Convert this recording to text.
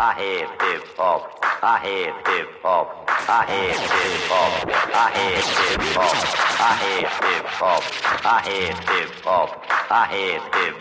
I hate hip hop. I hate hip hop. I hate hip hop. I hate hip hop. I hate hip hop. I hate hip hop. I hate hip